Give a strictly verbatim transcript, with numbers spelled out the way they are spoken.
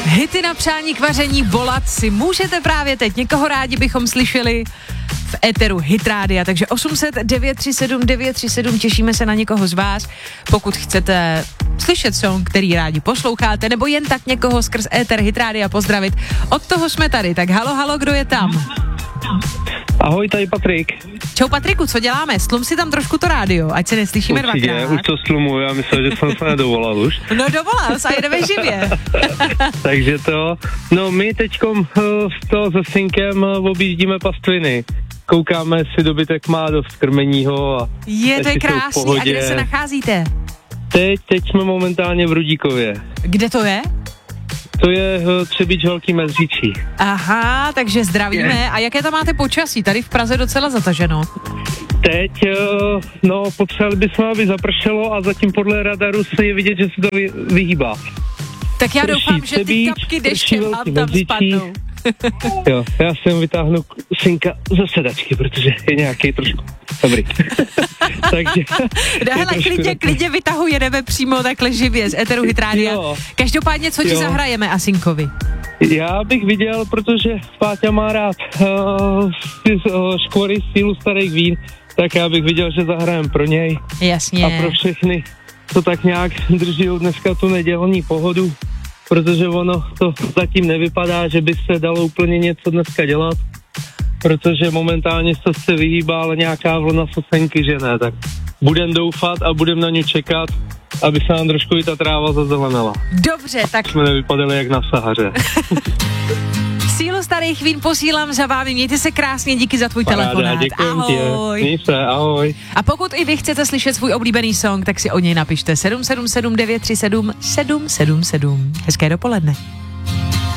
Hity na přání k vaření, volat si můžete právě teď. Někoho rádi bychom slyšeli v éteru Hit Rádia, takže osm set devět tři sedm devět tři sedm, těšíme se na někoho z vás. Pokud chcete slyšet song, který rádi posloucháte, nebo jen tak někoho skrz éter Hit Rádia pozdravit, od toho jsme tady. Tak halo, halo, kdo je tam? Ahoj, tady Patrik. Čau Patriku, co děláme? Slum si tam trošku to rádio, ať se neslyšíme Určitě, dvakrát. už to slumuju, já myslel, že jsem se nedovolal už. No dovolal se a jedeme živě. Takže to, no my teďkom s to se synkem objíždíme pastviny. Koukáme, jestli dobytek má dost krmeního a je, to je krásný. A kde se nacházíte? Teď, teď jsme momentálně v Rudíkově. Kde to je? To je Třebíč Velký Meziříčí. Aha, takže zdravíme. Je. A jaké tam máte počasí? Tady v Praze docela zataženo. Teď, no, potřebovali bychom, aby zapršelo a zatím podle radaru se je vidět, že se to vy, vyhýbá. Tak já prší doufám, že ty kapky deštěm vám tam spadnou. Jo, já jsem vytáhnu synka ze sedačky, protože je nějaký trošku dobrý. Takže... No hele, klidně, klidně vytahuj, jedeme přímo takhle živě z éteru Hit Rádia. Každopádně, co ti jo. zahrajeme a synkovi? Já bych viděl, protože Páťa má rád uh, uh, škvory stylu starých vín, tak já bych viděl, že zahrajem pro něj. Jasně. A pro všechny, co tak nějak drží dneska tu nedělní pohodu, protože ono to zatím nevypadá, že by se dalo úplně něco dneska dělat, protože momentálně se se vyhýbá, ale nějaká vlna sosenky, že ne, tak budem doufat a budem na ně čekat, aby se nám trošku i ta tráva zazelenala. Dobře, tak... Jsme nevypadali jak na Sahaře. Sílu starých vín posílám za vámi, mějte se krásně, díky za tvůj Paráda, telefonát. Ahoj. Měj se, ahoj. A pokud i vy chcete slyšet svůj oblíbený song, tak si o něj napište sedm sedm sedm devět tři sedm sedm sedm sedm. Hezké dopoledne.